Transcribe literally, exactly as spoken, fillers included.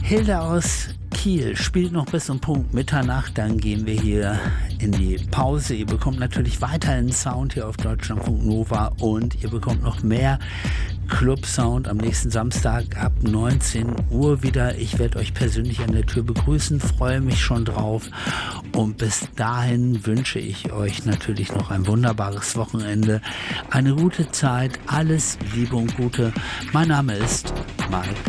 Hilde aus Kiel spielt noch bis um Punkt Mitternacht, dann gehen wir hier in die Pause. Ihr bekommt natürlich weiterhin Sound hier auf Deutschlandfunk Nova und ihr bekommt noch mehr Club-Sound am nächsten Samstag ab neunzehn Uhr wieder. Ich werde euch persönlich an der Tür begrüßen, freue mich schon drauf und bis dahin wünsche ich euch natürlich noch ein wunderbares Wochenende, eine gute Zeit, alles Liebe und Gute. Mein Name ist Mike